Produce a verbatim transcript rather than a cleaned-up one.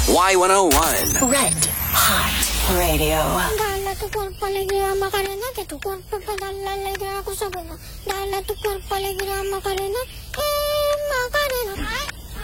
Y one oh one. Red Hot Radio. Dala tu cuerpo alegría Macarena, que tu cuerpo para darle alegría a cosa buena. Dala tu cuerpo alegría Macarena.